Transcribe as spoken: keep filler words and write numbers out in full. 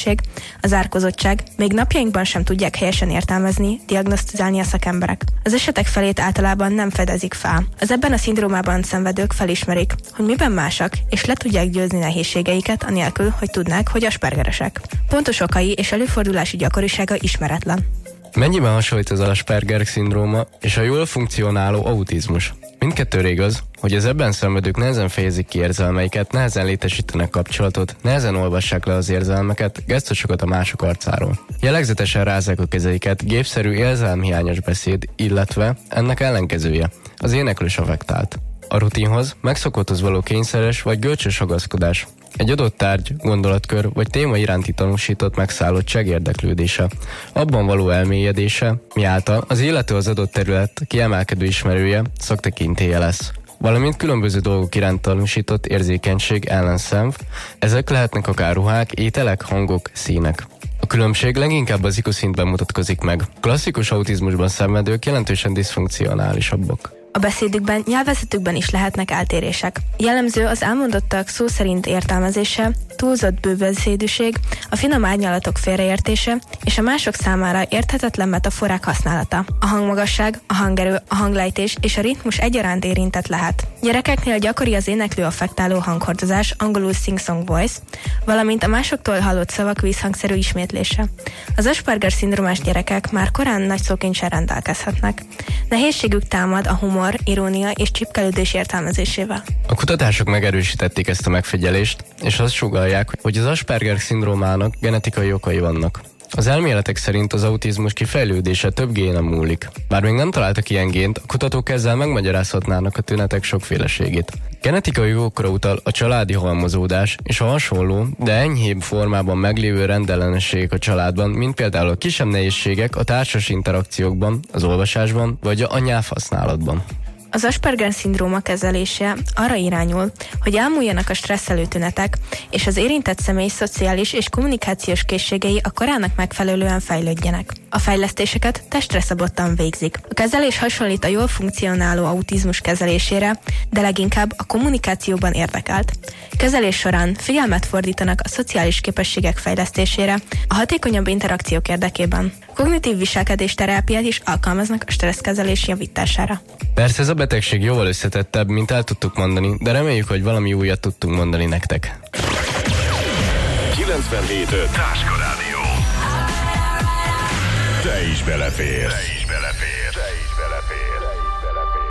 feszültség, a zárkózottság, még napjainkban sem tudják helyesen értelmezni, diagnosztizálni a szakemberek. Az esetek felét általában nem fedezik fel. Az ebben a szindrómában szenvedők felismerik, hogy miben másak, és le tudják győzni nehézségeiket, anélkül, hogy tudnák, hogy aspergeresek. Pontos okai és előfordulási gyakorisága ismeretlen. Mennyiben hasonlít az Asperger-szindróma és a jól funkcionáló autizmus? Mindkettőre igaz, hogy az ebben szenvedők nehezen fejezik ki érzelmeiket, nehezen létesítenek kapcsolatot, nehezen olvassák le az érzelmeket, gesztusokat a mások arcáról. Jellegzetesen rázzák a kezeiket, gépszerű érzelmhiányos beszéd, illetve ennek ellenkezője, az éneklős affektált. A rutinhoz, megszokotthoz való kényszeres vagy görcsös ragaszkodás. Egy adott tárgy, gondolatkör vagy téma iránti tanúsított megszállottság érdeklődése. Abban való elmélyedése, miáltal az illető az adott terület kiemelkedő ismerője, szaktekintélye lesz. Valamint különböző dolgok iránt tanúsított érzékenység, ellenszenv, ezek lehetnek akár ruhák, ételek, hangok, színek. A különbség leginkább az ikuszintben mutatkozik meg. Klasszikus autizmusban szenvedők jelentősen diszfunkcionálisabbak. A beszédükben, nyelvezetükben is lehetnek eltérések. Jellemző az elmondottak szó szerint értelmezése, túlzott bőbeszédűség, a finom árnyalatok félreértése és a mások számára érthetetlen metaforák használata. A hangmagasság, a hangerő, a hanglejtés és a ritmus egyaránt érintett lehet. Gyerekeknél gyakori az éneklő affektáló hanghordozás, angolul sing-song voice, valamint a másoktól hallott szavak vízhangszerű ismétlése. Az Asperger-szindrómás gyerekek már korán nagy szókincsel rendelkezhetnek. Nehézségük támad a humor, irónia és csipkelődés értelmezésével. A kutatások megerősítették ezt a megfigyelést, és azt sugallják, hogy az Asperger-szindrómának genetikai okai vannak. Az elméletek szerint az autizmus kifejlődése több génen múlik. Bár még nem találtak ilyen gént, a kutatók ezzel megmagyarázhatnának a tünetek sokféleségét. Genetikai okokra utal a családi halmozódás és a hasonló, de enyhébb formában meglévő rendellenességek a családban, mint például a kisebb nehézségek a társas interakciókban, az olvasásban vagy a nyelvhasználatban. Az Asperger-szindróma kezelése arra irányul, hogy elmúljanak a stresszelő tünetek, és az érintett személy szociális és kommunikációs készségei a korának megfelelően fejlődjenek. A fejlesztéseket testre szabottan végzik. A kezelés hasonlít a jól funkcionáló autizmus kezelésére, de leginkább a kommunikációban érdekelt. Kezelés során figyelmet fordítanak a szociális képességek fejlesztésére, a hatékonyabb interakciók érdekében. Kognitív viselkedés terápiát is alkalmaznak a stresszkezelés javítására. Persze ez a betegség jóval összetettebb, mint el tudtuk mondani, de reméljük, hogy valami újat tudtunk mondani nektek. kilencvenhét öt Táska Rádió. Te is beleférsz.